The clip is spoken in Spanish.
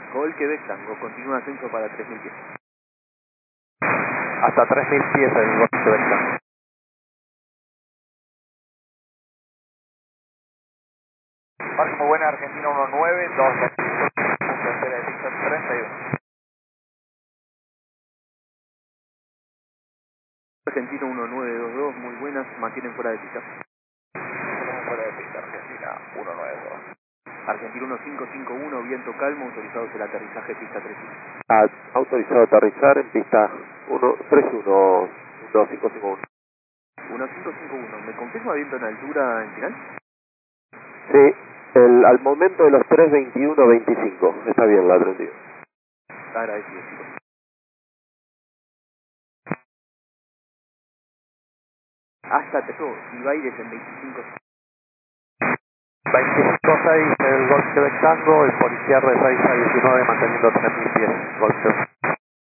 Gol Quebec Tango, continúa ascenso para 3000 pies. Hasta 3000 pies el Gol Quebec Tango. Máximo buena, Argentina 19, 2, tercera de pista 31. Argentino 1922, muy buenas, mantienen fuera de pista. Tenemos fuera de pista, Argentina 192. Argentino 1551, viento calmo, autorizados el aterrizaje pista 31. Autorizado a aterrizar en pista 131, 2551. 1551, ¿me confirma viento en altura en final? Sí, al momento de los 321.25, está bien la 31. Agradecido, chicos. Hasta Tesó, y Baires en 25. 25.6 el Gol Quebec Tango, el policía R6 a 19 manteniendo 3000 pies, Gol Quebec.